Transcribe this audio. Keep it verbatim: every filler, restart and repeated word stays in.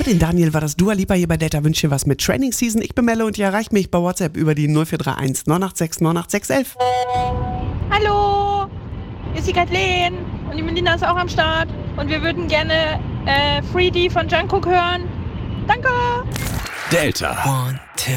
Für den Daniel war das Dua Lipa hier bei Delta Wünsche was mit Training Season. Ich bin Melle und ihr erreicht mich bei WhatsApp über die null vier drei eins neun acht sechs neun acht sechs eins eins. Hallo, hier ist die Kathleen und die Melina ist auch am Start und wir würden gerne äh, Free D von Jungkook hören. Danke! Delta. One, two.